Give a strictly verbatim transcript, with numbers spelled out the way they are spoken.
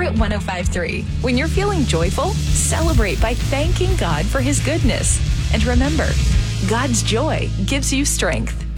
at one oh five point three. When you're feeling joyful, celebrate by thanking God for His goodness. And remember, God's joy gives you strength.